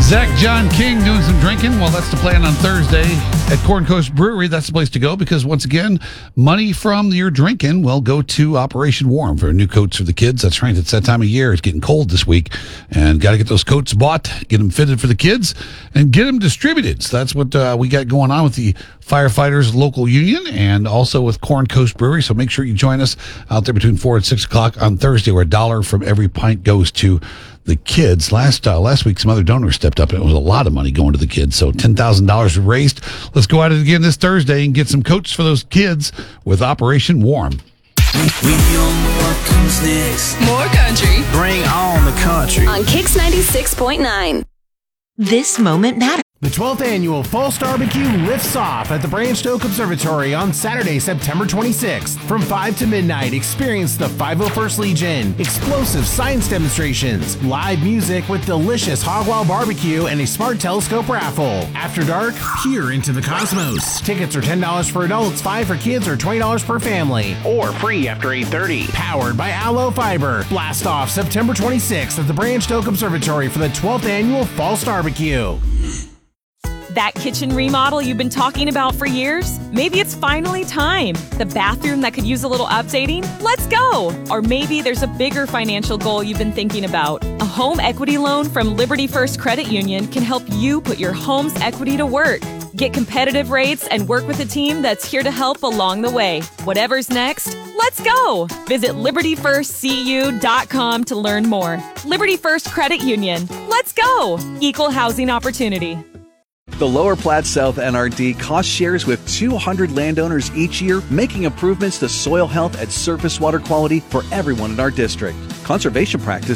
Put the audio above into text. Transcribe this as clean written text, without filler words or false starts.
Zach John King doing some drinking. Well, that's the plan on Thursday at Corn Coast Brewery. That's the place to go because, once again, money from your drinking will go to Operation Warm for new coats for the kids. That's right. It's that time of year. It's getting cold this week, and got to get those coats bought, get them fitted for the kids, and get them distributed. So that's what we got going on with the Firefighters Local Union and also with Corn Coast Brewery. So make sure you join us out there between 4 and 6 o'clock on Thursday, where $1 from every pint goes to the kids. Last week, some other donors stepped up, and it was a lot of money going to the kids. So $10,000 raised. Let's go at it again this Thursday and get some coats for those kids with Operation Warm. We know what comes next. More country. Bring on the country. On Kicks 96.9. This moment matters. The 12th annual Fall Star Barbecue lifts off at the Branched Oak Observatory on Saturday, September 26th. From 5 to midnight, experience the 501st Legion, explosive science demonstrations, live music with delicious hog wild barbecue, and a smart telescope raffle. After dark, peer into the cosmos. Tickets are $10 for adults, $5 for kids, or $20 per family, or free after 8:30. Powered by Aloe Fiber. Blast off September 26th at the Branched Oak Observatory for the 12th annual Fall Star Barbecue. That kitchen remodel you've been talking about for years? Maybe it's finally time. The bathroom that could use a little updating? Let's go! Or maybe there's a bigger financial goal you've been thinking about. A home equity loan from Liberty First Credit Union can help you put your home's equity to work. Get competitive rates and work with a team that's here to help along the way. Whatever's next, let's go! Visit LibertyFirstCU.com to learn more. Liberty First Credit Union. Let's go! Equal housing opportunity. The Lower Platte South NRD cost shares with 200 landowners each year, making improvements to soil health and surface water quality for everyone in our district. Conservation practice